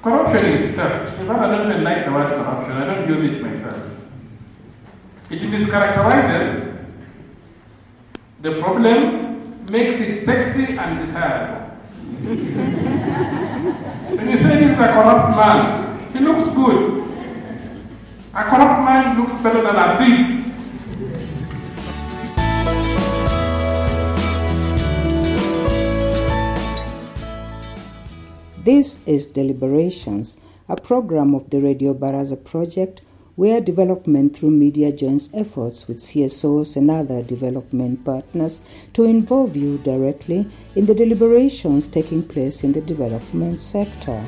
Corruption is theft. In fact, I don't even like the word corruption. I don't use it myself. It mischaracterizes the problem, makes it sexy and desirable. When you say this is a corrupt man, he looks good. A corrupt man looks better than a thief. This is Deliberations, a program of the Radio Baraza project where development through media joins efforts with CSOs and other development partners to involve you directly in the deliberations taking place in the development sector.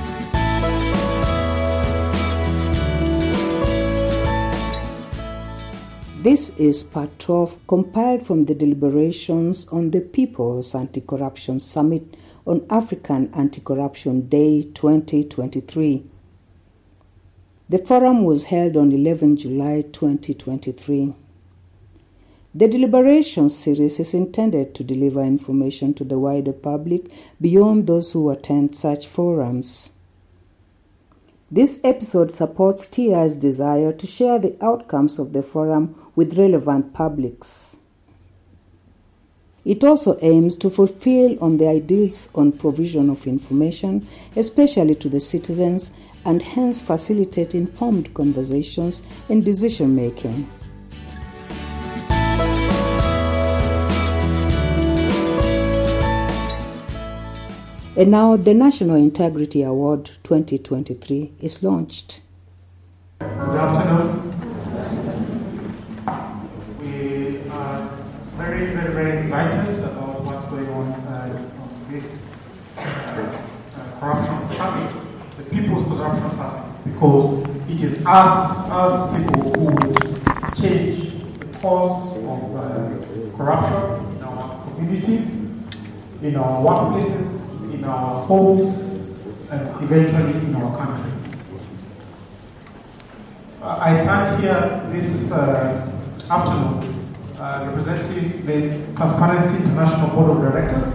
This is part 12, compiled from the deliberations on the People's Anti-Corruption Summit on African Anti-Corruption Day 2023. The forum was held on 11 July 2023. The deliberation series is intended to deliver information to the wider public beyond those who attend such forums. This episode supports TI's desire to share the outcomes of the forum with relevant publics. It also aims to fulfill on the ideals on provision of information, especially to the citizens, and hence facilitate informed conversations and decision-making. And now the National Integrity Award 2023 is launched. Good afternoon. We are very excited about what's going on this corruption summit, the People's Corruption Summit, because it is us people who change the cause of corruption in our communities, in our workplaces, in our homes, and eventually in our country. I stand here this afternoon representing the Transparency International Board of Directors.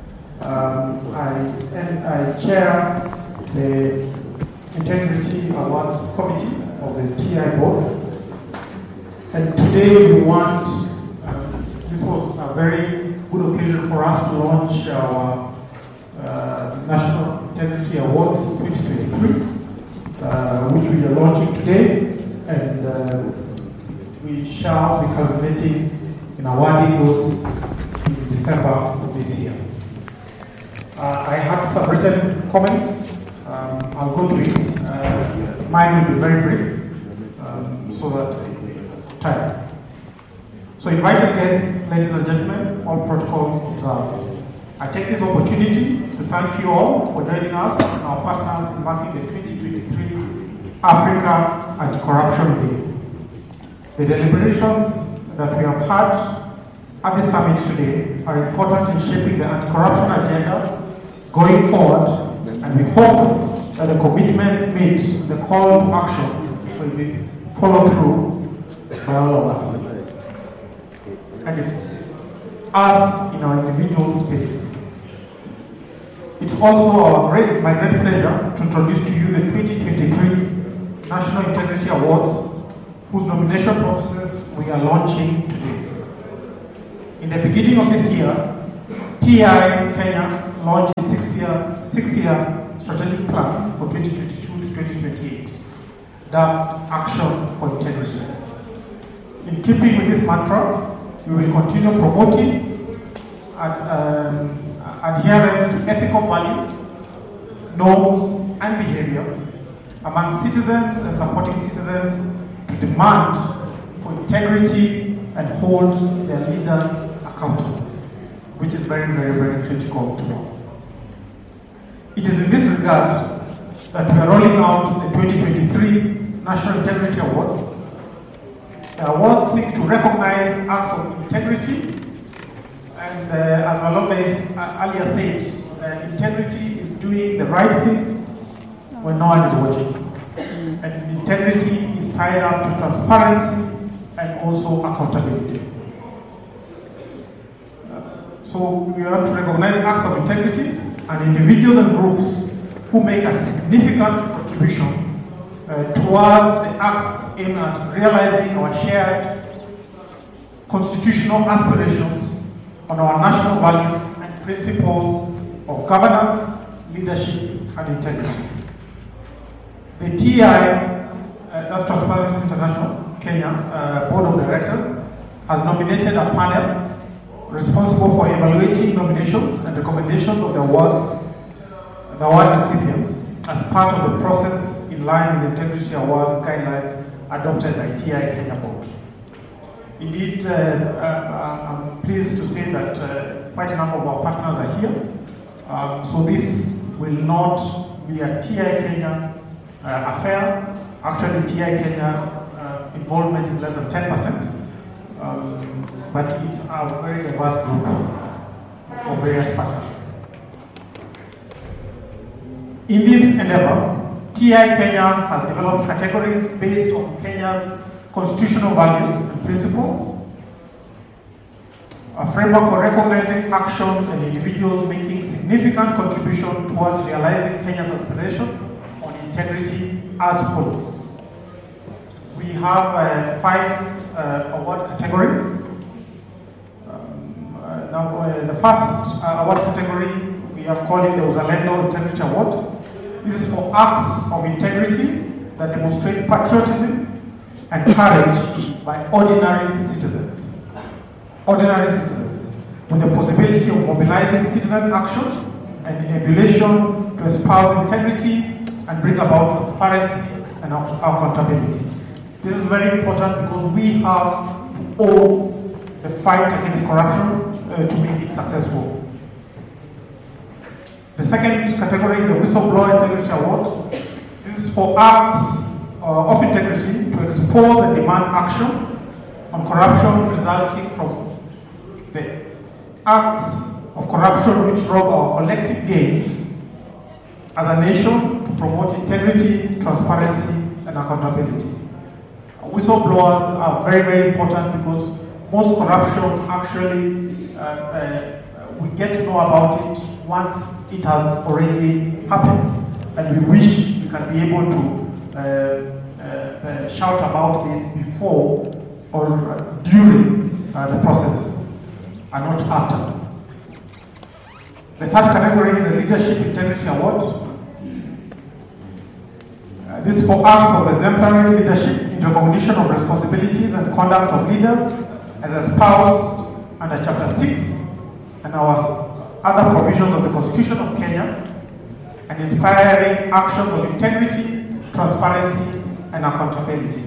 I chair the Integrity Awards Committee of the TI Board. And today we want, this was a very good occasion for us to launch our National Integrity Awards 2023, which we are launching today. And we shall be culminating in awarding those in December of this year. I have some written comments. I'll go to it. Mine will be very brief, so that time. So invited guests, ladies and gentlemen, all protocols observed. I take this opportunity to thank you all for joining us and our partners in marking the 2023 Africa Anti-Corruption Day. The deliberations that we have had at the summit today are important in shaping the anti-corruption agenda going forward, and we hope that the commitments made, the call to action, will be followed through by all of us. And it's us in our individual spaces. It's also my great pleasure to introduce to you the 2023 National Integrity Awards, whose nomination process we are launching today. In the beginning of this year, TI Kenya launched a six-year strategic plan for 2022 to 2028, dubbed Action for Integrity. In keeping with this mantra, we will continue promoting adherence to ethical values, norms, and behavior among citizens and supporting citizens to demand for integrity and hold their leaders accountable, which is very critical to us. It is in this regard that we are rolling out the 2023 National Integrity Awards. The awards seek to recognize acts of integrity, and as Malombe earlier said, integrity is doing the right thing when no one is watching. And integrity is tied up to transparency and also accountability. So we have to recognize acts of integrity, and individuals and groups who make a significant contribution towards the acts aimed at realizing our shared constitutional aspirations on our national values and principles of governance, leadership, and integrity. The TI, that's Transparency International Kenya Board of Directors, has nominated a panel responsible for evaluating nominations and recommendations of the award recipients as part of the process in line with the Integrity Awards guidelines adopted by TI Kenya Board. Indeed, I'm pleased to say that quite a number of our partners are here. So this will not be a TI Kenya affair. Actually, TI Kenya involvement is less than 10%, but it's a very diverse group of various partners. In this endeavor, TI Kenya has developed categories based on Kenya's constitutional values and principles, a framework for recognizing actions and individuals making significant contribution towards realizing Kenya's aspiration on integrity as follows. We have 5 award categories. The first award category, we have called it the Uzalendo Integrity Award. This is for acts of integrity that demonstrate patriotism and courage by ordinary citizens. Ordinary citizens, with the possibility of mobilizing citizen actions and emulation to espouse integrity and bring about transparency and accountability. This is very important because we have to own the fight against corruption to make it successful. The second category is the Whistleblower Integrity Award. This is for acts of integrity to expose and demand action on corruption resulting from the acts of corruption which rob our collective gains as a nation to promote integrity, transparency, and accountability. Whistleblowers are very, very important because most corruption actually, we get to know about it once it has already happened. And we wish we can be able to shout about this before or during the process and not after. The third category is the Leadership Integrity Award. This is for acts of exemplary leadership in recognition of responsibilities and conduct of leaders as espoused under Chapter 6 and our other provisions of the Constitution of Kenya, and inspiring actions of integrity, transparency, and accountability.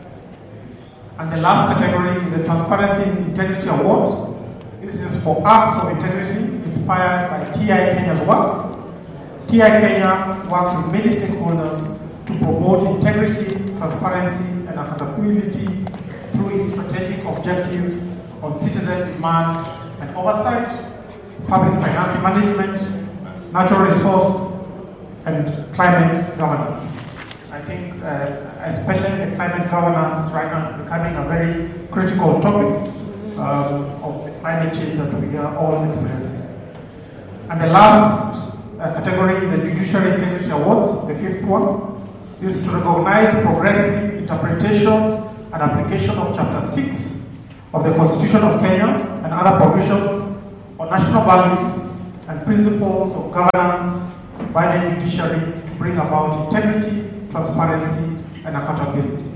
And the last category is the Transparency and Integrity Award. This is for acts of integrity inspired by TI Kenya's work. TI Kenya works with many stakeholders to promote integrity, transparency, and accountability through its strategic objectives on citizen demand and oversight, public finance management, natural resource, and climate governance. I think especially the climate governance right now is becoming a very critical topic of the climate change that we are all experiencing. And the last category is the Judiciary Integrity Awards, the fifth one. This is to recognize progressive interpretation and application of Chapter 6 of the Constitution of Kenya and other provisions on national values and principles of governance by the judiciary to bring about integrity, transparency, and accountability.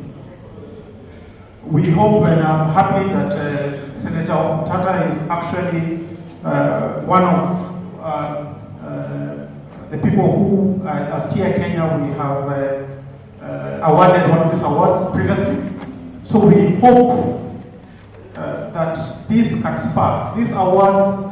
We hope, and I'm happy that Senator Tata is actually one of the people who, as TI Kenya, we have awarded one of these awards previously. So we hope that this can spark. These awards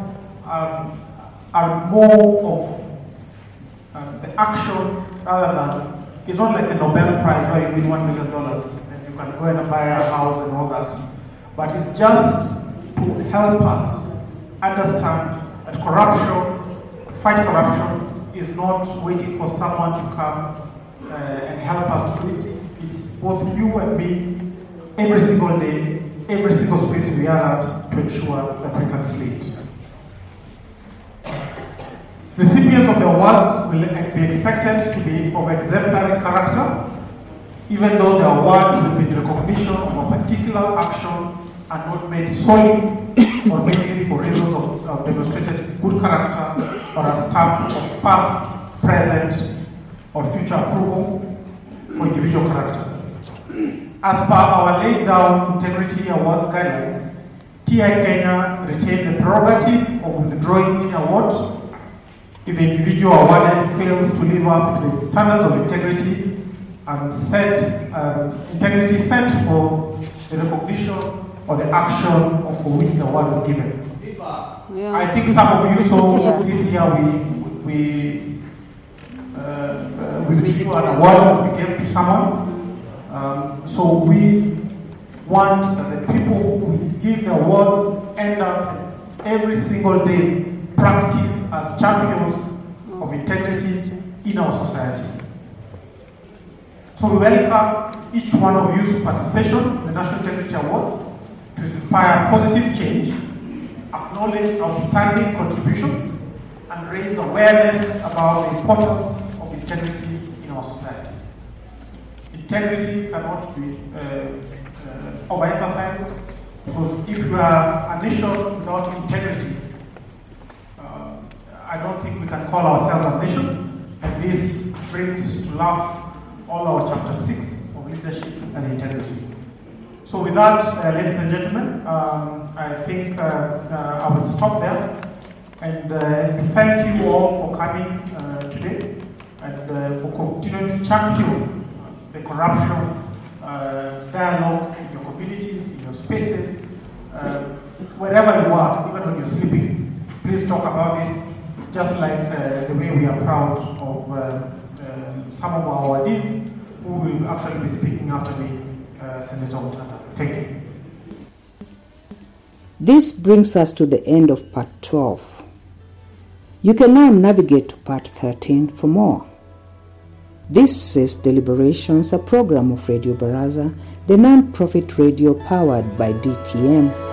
are more of the action rather than, it's not like the Nobel Prize where you win $1 million and you can go and buy a house and all that. But it's just to help us understand that fight corruption is not waiting for someone to come and help us do it. It's both you and me, every single day, every single space we are at, to ensure that we can slay it. Recipients recipients of the awards will be expected to be of exemplary character, even though the award will be in recognition of a particular action and not made solely or mainly for reasons of demonstrated good character or a stamp of past, present, or future approval for individual character. As per our laid down integrity awards guidelines, TI Kenya retains the prerogative of withdrawing any award if the individual awarded fails to live up to the standards of integrity and integrity set for the recognition or the action for which the award was given. Yeah. I think some of you saw this year we withdrew an award we gave to someone. So we want that the people we give the awards end up every single day practice as champions of integrity in our society. So we welcome each one of you's participation in the National Integrity Awards to inspire positive change, acknowledge outstanding contributions, and raise awareness about the importance of integrity in our society. Integrity cannot be overemphasized, because if we are a nation without integrity, I don't think we can call ourselves a nation, and this brings to life all our chapter 6 of leadership and integrity. So with that, ladies and gentlemen, I think I will stop there, and to thank you all for coming today, and for continuing to champion the corruption dialogue in your communities, in your spaces, wherever you are, even when you're sleeping. Please talk about this, just like the way we are proud of some of our awardees who will actually be speaking after me, Senator Mutanda. Thank you. This brings us to the end of part 12. You can now navigate to part 13 for more. This is Deliberations, a program of Radio Baraza, the non-profit radio powered by DTM.